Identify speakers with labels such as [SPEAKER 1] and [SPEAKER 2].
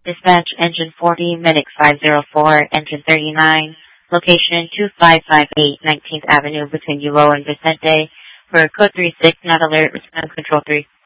[SPEAKER 1] Dispatch Engine 40, Medic 504, Engine 39, location 2558 19th Avenue between Yulo and Vicente. For code 36, not alert, respond control 3.